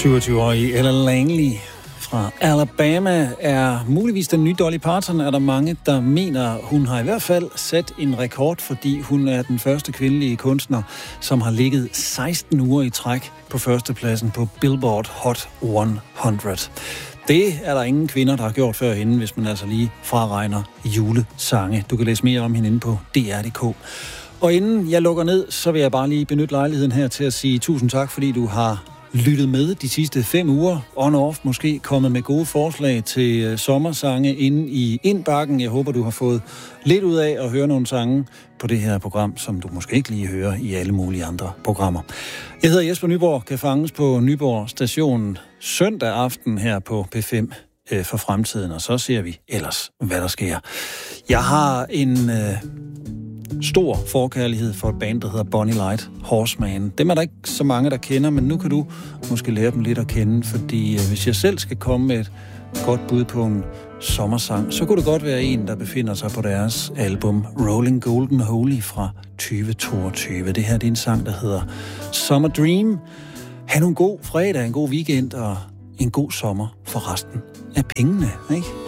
27-årige Ella Langley fra Alabama er muligvis den nye Dolly Parton, er der mange, der mener, hun har i hvert fald sat en rekord, fordi hun er den første kvindelige kunstner, som har ligget 16 uger i træk på førstepladsen på Billboard Hot 100. Det er der ingen kvinder, der har gjort før hende, hvis man altså lige fraregner julesange. Du kan læse mere om hende inde på DR.dk. Og inden jeg lukker ned, så vil jeg bare lige benytte lejligheden her til at sige tusind tak, fordi du har lyttet med de sidste 5 uger. On-off måske kommet med gode forslag til sommersange inde i indbakken. Jeg håber, du har fået lidt ud af at høre nogle sange på det her program, som du måske ikke lige hører i alle mulige andre programmer. Jeg hedder Jesper Nyborg, kan fanges på Nyborg Station søndag aften her på P5 for fremtiden, og så ser vi ellers, hvad der sker. Jeg har en stor forkærlighed for et band, der hedder Bonnie Light Horseman. Dem er der ikke så mange, der kender, men nu kan du måske lære dem lidt at kende, fordi hvis jeg selv skal komme med et godt bud på en sommersang, så kunne det godt være en, der befinder sig på deres album Rolling Golden Holy fra 2022. Det her det er en sang, der hedder Summer Dream. Ha' en god fredag, en god weekend og en god sommer for resten af pengene, ikke?